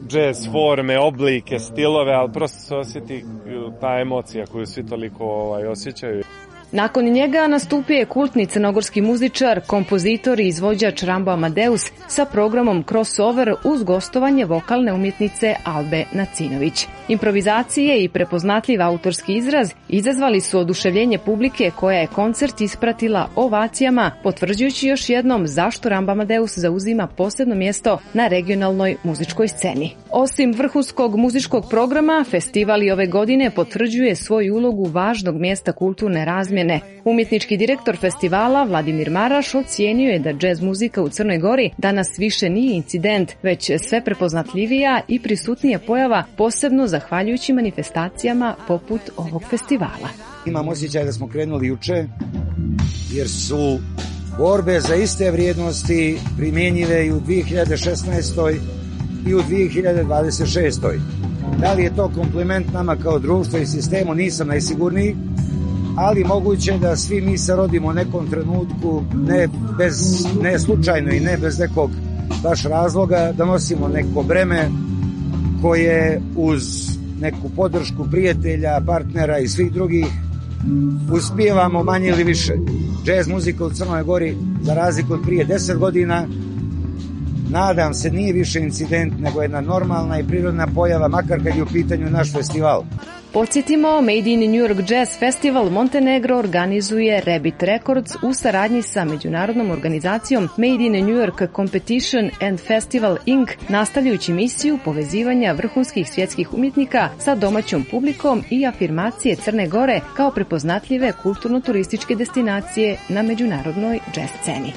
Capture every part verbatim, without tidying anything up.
džez forme, oblike, stilove, ali prosto se osjeti ta emocija koju svi toliko ovaj, osjećaju. Nakon njega nastupio je kultni crnogorski muzičar, kompozitor i izvođač Rambo Amadeus sa programom Crossover uz gostovanje vokalne umjetnice Albe Nacinović. Improvizacije i prepoznatljiv autorski izraz izazvali su oduševljenje publike koja je koncert ispratila ovacijama, potvrđujući još jednom zašto Rambo Amadeus zauzima posebno mjesto na regionalnoj muzičkoj sceni. Osim vrhunskog muzičkog programa, festival i ove godine potvrđuje svoju ulogu važnog mjesta kulturne razmjene. Umjetnički direktor festivala Vladimir Maraš ocijenio je da džez muzika u Crnoj Gori danas više nije incident, već sve prepoznatljivija i prisutnija pojava, posebno zahvaljujući manifestacijama poput ovog festivala. Imam osjećaj da smo krenuli juče, jer su borbe za iste vrijednosti primjenjive i u dvije hiljade šesnaestoj i u dvije hiljade dvadeset šestoj. Da li je to kompliment nama kao društvu i sistemu, nisam najsigurniji, ali moguće da svi mi se rodimo u nekom trenutku, ne, bez, ne slučajno i ne bez nekog baš razloga, da nosimo neko breme koje uz neku podršku prijatelja, partnera i svih drugih uspijevamo manje ili više. Džez muzika u Crnoj Gori, za razliku od prije deset godina, nadam se nije više incident nego jedna normalna i prirodna pojava, makar kad je u pitanju naš festival. Podsjetimo, Made in New York Jazz Festival Montenegro organizuje Rabbit Records u saradnji sa međunarodnom organizacijom Made in New York Competition and Festival incorporated, nastavljajući misiju povezivanja vrhunskih svjetskih umjetnika sa domaćom publikom i afirmacije Crne Gore kao prepoznatljive kulturno-turističke destinacije na međunarodnoj jazz sceni.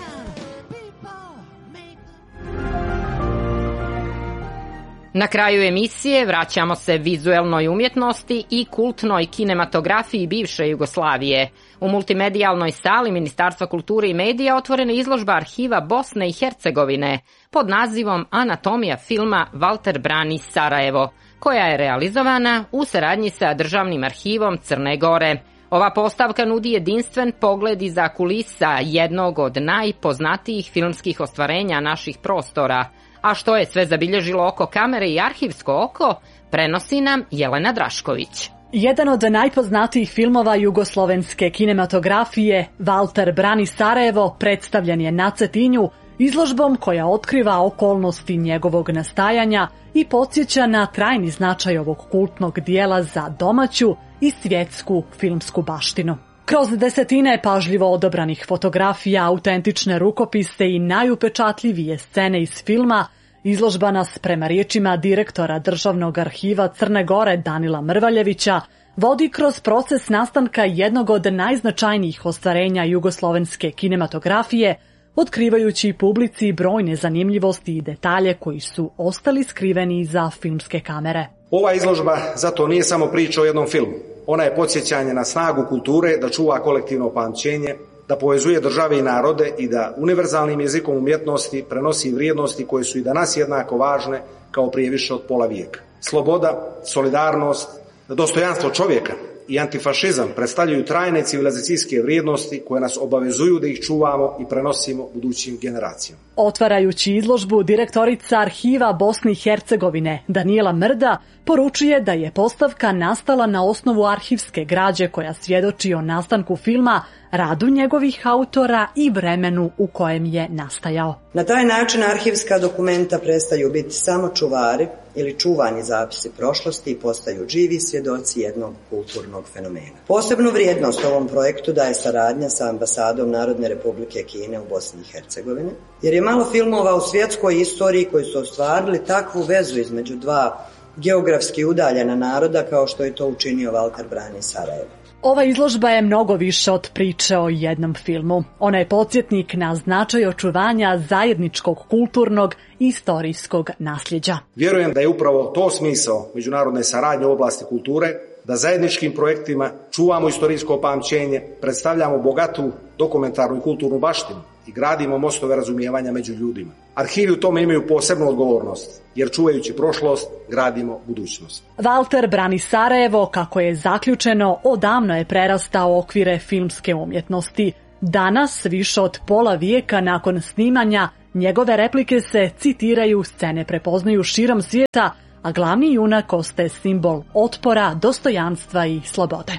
Na kraju emisije vraćamo se vizuelnoj umjetnosti i kultnoj kinematografiji bivše Jugoslavije. U multimedijalnoj sali Ministarstva kulture i medija otvorena je izložba arhiva Bosne i Hercegovine pod nazivom Anatomija filma Valter brani Sarajevo, koja je realizovana u saradnji sa Državnim arhivom Crne Gore. Ova postavka nudi jedinstven pogled iza kulisa jednog od najpoznatijih filmskih ostvarenja naših prostora. A što je sve zabilježilo oko kamere i arhivsko oko, prenosi nam Jelena Drašković. Jedan od najpoznatijih filmova jugoslovenske kinematografije, Valter brani Sarajevo, predstavljen je na Cetinju, izložbom koja otkriva okolnosti njegovog nastajanja i podsjeća na trajni značaj ovog kultnog dijela za domaću i svjetsku filmsku baštinu. Kroz desetine pažljivo odabranih fotografija, autentične rukopise i najupečatljivije scene iz filma, izložba nas, prema riječima direktora Državnog arhiva Crne Gore Danila Mrvaljevića, vodi kroz proces nastanka jednog od najznačajnijih ostvarenja jugoslovenske kinematografije, otkrivajući publici brojne zanimljivosti i detalje koji su ostali skriveni iza filmske kamere. Ova izložba zato nije samo priča o jednom filmu. Ona je podsjećanje na snagu kulture da čuva kolektivno pamćenje, da povezuje države i narode i da univerzalnim jezikom umjetnosti prenosi vrijednosti koje su i danas jednako važne kao prije više od pola vijeka. Sloboda, solidarnost, dostojanstvo čovjeka i antifašizam predstavljaju trajne civilizacijske vrijednosti koje nas obavezuju da ih čuvamo i prenosimo budućim generacijama. Otvarajući izložbu, direktorica arhiva Bosne i Hercegovine Danijela Mrda poručuje da je postavka nastala na osnovu arhivske građe koja svjedoči o nastanku filma, radu njegovih autora i vremenu u kojem je nastajao. Na taj način arhivska dokumenta prestaju biti samo čuvari ili čuvani zapisi prošlosti i postaju živi svjedoci jednog kulturnog fenomena. Posebnu vrijednost ovom projektu daje saradnja sa ambasadom Narodne Republike Kine u Bosni i Hercegovini, jer je malo filmova u svjetskoj istoriji koji su ostvarili takvu vezu između dva geografski udaljena naroda kao što je to učinio Valter brani Sarajevo. Ova izložba je mnogo više od priče o jednom filmu. Ona je podsjetnik na značaj očuvanja zajedničkog kulturnog i istorijskog nasljeđa. Vjerujem da je upravo to smisao međunarodne saradnje u oblasti kulture, da zajedničkim projektima čuvamo istorijsko pamćenje, predstavljamo bogatu dokumentarnu i kulturnu baštinu i gradimo mostove razumijevanja među ljudima. Arhivi u tome imaju posebnu odgovornost, jer čuvajući prošlost, gradimo budućnost. Valter brani Sarajevo, kako je zaključeno, odavno je prerastao okvire filmske umjetnosti. Danas, više od pola vijeka nakon snimanja, Njegove replike se citiraju, scene prepoznaju širom svijeta, a glavni junak ostaje simbol otpora, dostojanstva i slobode.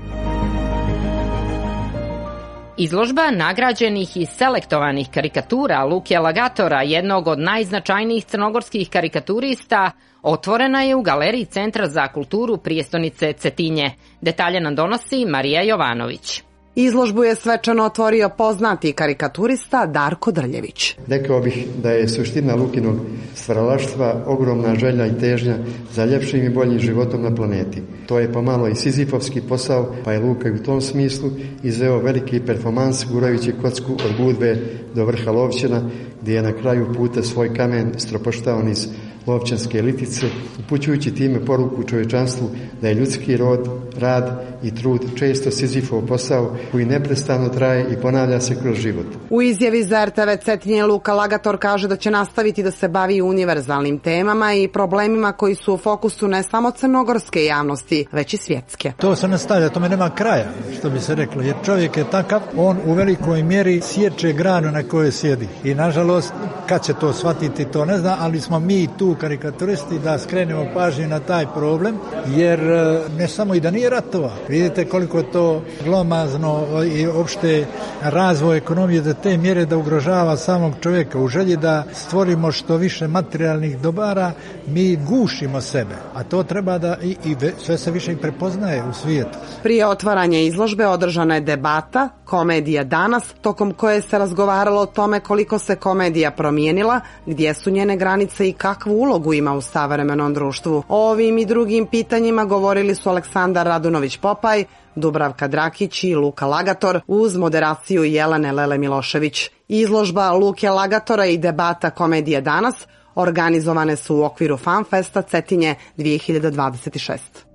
Izložba nagrađenih i selektovanih karikatura Luke Lagatora, jednog od najznačajnijih crnogorskih karikaturista, otvorena je u Galeriji Centra za kulturu prijestonice Cetinje. Detalje nam donosi Marija Jovanović. Izložbu je svečano otvorio poznati karikaturista Darko Drljević. Rekao bih da je suština Lukinog stvaralaštva ogromna želja i težnja za ljepšim i boljim životom na planeti. To je pomalo i sizifovski posao, pa je Luka u tom smislu izveo veliki performans gurajući kocku od Budve do vrha Lovćena, gdje je na kraju puta svoj kamen stropoštao niz Lovćanske litice, upućujući time poruku čovječanstvu da je ljudski rod, rad i trud često Sizifov posao koji neprestano traje i ponavlja se kroz život. U izjavi za er te ve Cetinje Luka Lagator kaže da će nastaviti da se bavi univerzalnim temama i problemima koji su u fokusu ne samo crnogorske javnosti, već i svjetske. To se nastavlja, tome nema kraja, što bi se reklo, jer čovjek je takav, on u velikoj mjeri sječe granu na kojoj sjedi. I nažalost, kad će to shvatiti, to ne zna, ali smo mi tu karikaturisti da skrenemo pažnju na taj problem, jer ne samo i da nije ratova. Vidite koliko je to glomazno i opšte razvoj ekonomije do te mjere da ugrožava samog čovjeka. U želji da stvorimo što više materijalnih dobara, mi gušimo sebe, a to treba da i, i sve se više i prepoznaje u svijetu. Prije otvaranja izložbe održana je debata Komedija danas, tokom koje se razgovaralo o tome koliko se komedija promijenila, gdje su njene granice i kakvu ulogu ima u savremenom društvu. O ovim i drugim pitanjima govorili su Aleksandar Radunović-Popaj, Dubravka Drakić i Luka Lagator uz moderaciju Jelene Lele Milošević. Izložba Luke Lagatora i debata Komedije danas organizovane su u okviru FanFesta Cetinje dvije hiljade dvadeset šeste.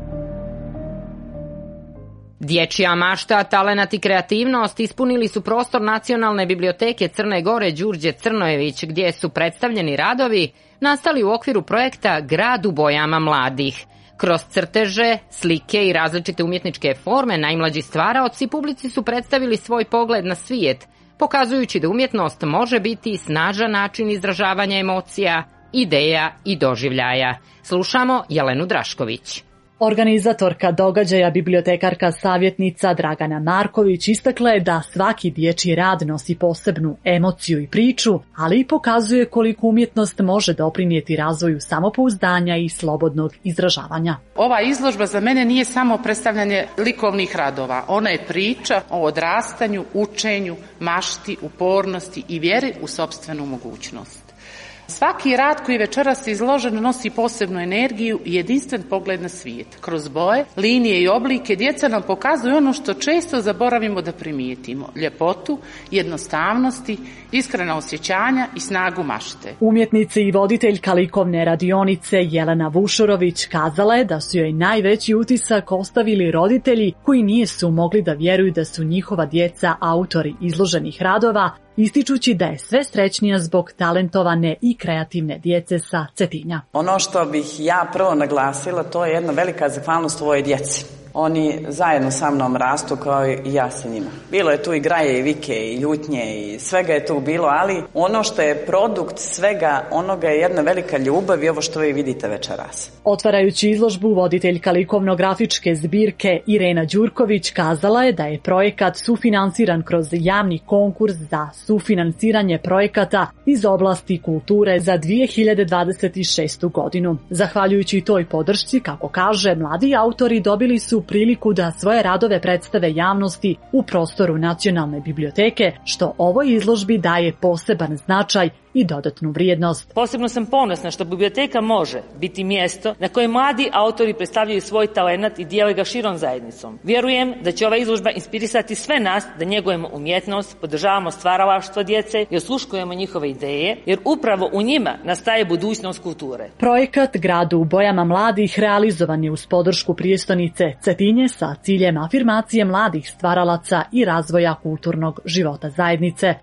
Dječja mašta, talenat i kreativnost ispunili su prostor Nacionalne biblioteke Crne Gore Đurđe Crnojević, gdje su predstavljeni radovi nastali u okviru projekta Grad u bojama mladih. Kroz crteže, slike i različite umjetničke forme najmlađi stvaraoci publici su predstavili svoj pogled na svijet, pokazujući da umjetnost može biti snažan način izražavanja emocija, ideja i doživljaja. Slušamo Jelenu Drašković. Organizatorka događaja, bibliotekarka savjetnica Dragana Marković istakla je da svaki dječji rad nosi posebnu emociju i priču, ali i pokazuje koliko umjetnost može doprinijeti razvoju samopouzdanja i slobodnog izražavanja. Ova izložba za mene nije samo predstavljanje likovnih radova, ona je priča o odrastanju, učenju, mašti, upornosti i vjeri u sopstvenu mogućnost. Svaki rad koji večeras izložen nosi posebnu energiju i jedinstven pogled na svijet. Kroz boje, linije i oblike djeca nam pokazuju ono što često zaboravimo da primijetimo. Ljepotu, jednostavnosti, iskrena osjećanja i snagu mašte. Umjetnica i voditeljka likovne radionice Jelena Vušurović kazala je da su joj najveći utisak ostavili roditelji koji nisu mogli da vjeruju da su njihova djeca autori izloženih radova, ističući da je sve srećnija zbog talentovane i kreativne djece sa Cetinja. Ono što bih ja prvo naglasila, to je jedna velika zahvalnost ovoj djeci. Oni zajedno sa mnom rastu kao i ja sa njima. Bilo je tu i graje i vike i ljutnje i svega je tu bilo, ali ono što je produkt svega onoga je jedna velika ljubav i ovo što vi vidite večeras. Otvarajući izložbu, voditeljka likovno-grafičke zbirke Irena Đurković kazala je da je projekat sufinansiran kroz javni konkurs za sufinansiranje projekata iz oblasti kulture za dvije hiljade dvadeset šestu godinu. Zahvaljujući toj podršci, kako kaže, mladi autori dobili su priliku da svoje radove predstave javnosti u prostoru Nacionalne biblioteke, što ovoj izložbi daje poseban značaj i dodatnu vrijednost. Posebno sam ponosna što biblioteka može biti mjesto na kojem mladi autori predstavljaju svoj talenat i dijele ga širom zajednicom. Vjerujem da će ova izložba inspirisati sve nas da njegujemo umjetnost, podržavamo stvaralaštvo djece i osluškujemo njihove ideje, jer upravo u njima nastaje budućnost kulture. Projekat Grad u bojama mladih realizovan je uz podršku prijestonice Cetinje sa ciljem afirmacije mladih stvaralaca i razvoja kulturnog života zajednice.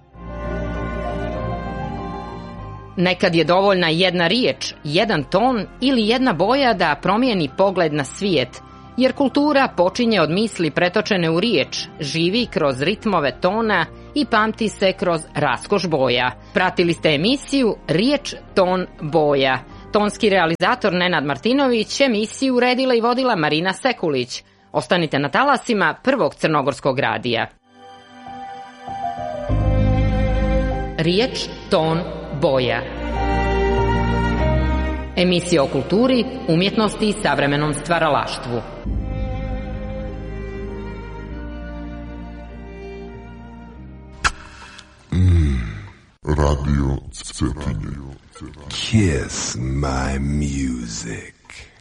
Nekad je dovoljna jedna riječ, jedan ton ili jedna boja da promijeni pogled na svijet. jer kultura počinje od misli pretočene u riječ, živi kroz ritmove tona i pamti se kroz raskoš boja. Pratili ste emisiju Riječ, ton, boja. Tonski realizator Nenad Martinović, emisiju uredila i vodila Marina Sekulić. Ostanite na talasima Prvog crnogorskog radija. Riječ, ton, boja. Emisija o kulturi, umjetnosti i savremenom stvaralaštvu. Mm, Radio Cetinje. Kiss my music.